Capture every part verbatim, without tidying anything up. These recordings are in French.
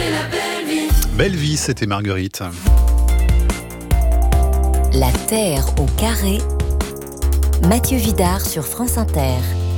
Belle vie, c'était Marguerite. La Terre au carré. Mathieu Vidard sur France Inter.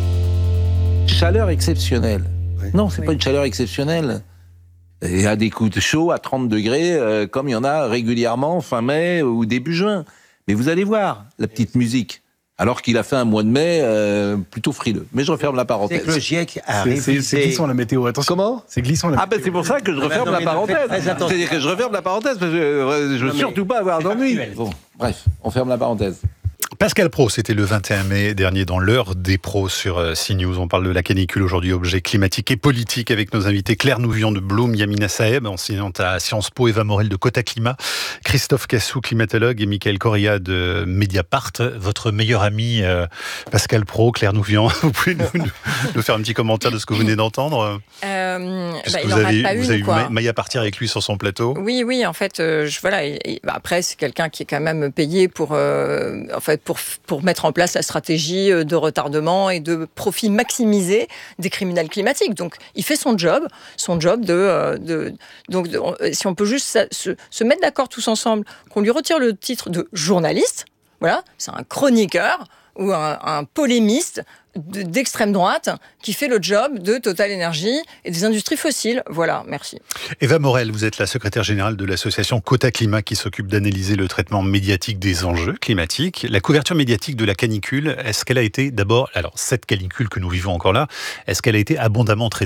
Chaleur exceptionnelle. Oui. Non, c'est Oui. pas une chaleur exceptionnelle. Il y a des coups de chaud à trente degrés, euh, comme il y en a régulièrement fin mai ou début juin. Mais vous allez voir la petite musique. Alors qu'il a fait un mois de mai euh, plutôt frileux. Mais je referme la C'est parenthèse. que le GIEC C'est, arrive. c'est, c'est glissant la météo, attention. Comment ? C'est glissant la Ah météo. ben c'est pour ça que je referme non, la mais parenthèse. faites très attention. C'est-à-dire que je referme la parenthèse parce que euh, je veux Non, mais surtout pas avoir c'est pas d'ennui. actuel. Bon, bref, on ferme la parenthèse. Pascal Praud, c'était le vingt et un mai dernier dans l'heure des pros sur euh, CNews. On parle de la canicule aujourd'hui, objet climatique et politique, avec nos invités Claire Nouvion de Bloom, Yamina Saeb, enseignante à Sciences Po, Eva Morel de Cota Climat, Christophe Cassou, climatologue, et Michael Correa de Mediapart. Votre meilleur ami, euh, Pascal Praud, Claire Nouvion, vous pouvez nous, nous, nous faire un petit commentaire de ce que vous venez d'entendre Euh, Puisque bah, il vous en rate avez, pas vous une, avez eu quoi. Ma- Maya partir avec lui sur son plateau. Oui, oui, en fait, euh, je, voilà. Et, et, bah, après, c'est quelqu'un qui est quand même payé pour, euh, en fait, pour, pour mettre en place la stratégie de retardement et de profit maximisé des criminels climatiques. Donc, il fait son job, son job de, euh, de donc, de, si on peut juste sa- se, se mettre d'accord tous ensemble, qu'on lui retire le titre de journaliste. Voilà, c'est un chroniqueur ou un, un polémiste de- d'extrême droite qui fait le job de Total Energy et des industries fossiles. Voilà, merci. Eva Morel, vous êtes la secrétaire générale de l'association Cota Climat qui s'occupe d'analyser le traitement médiatique des enjeux climatiques. La couverture médiatique de la canicule, est-ce qu'elle a été d'abord, alors cette canicule que nous vivons encore là, est-ce qu'elle a été abondamment traitée ?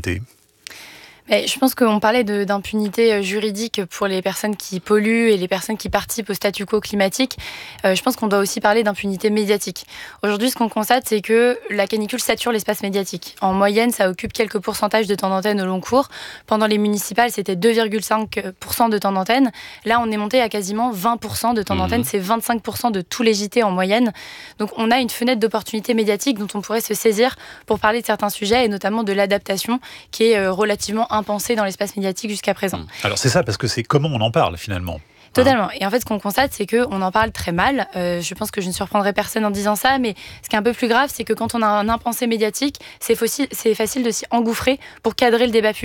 Mais je pense qu'on parlait de, d'impunité juridique pour les personnes qui polluent et les personnes qui participent au statu quo climatique. Euh, je pense qu'on doit aussi parler d'impunité médiatique. Aujourd'hui, ce qu'on constate, c'est que la canicule sature l'espace médiatique. En moyenne, ça occupe quelques pourcentages de temps d'antenne au long cours. Pendant les municipales, c'était deux virgule cinq pour cent de temps d'antenne. Là, on est monté à quasiment vingt pour cent de temps d'antenne. C'est vingt-cinq pour cent de tous les J T en moyenne. Donc, on a une fenêtre d'opportunité médiatique dont on pourrait se saisir pour parler de certains sujets et notamment de l'adaptation qui est euh, relativement impensé dans l'espace médiatique jusqu'à présent. Alors c'est ça, parce que c'est comment on en parle finalement. Totalement. Et en fait, ce qu'on constate, c'est qu'on en parle très mal. Euh, je pense que je ne surprendrai personne en disant ça, mais ce qui est un peu plus grave, c'est que quand on a un impensé médiatique, c'est facile, c'est facile de s'y engouffrer pour cadrer le débat public.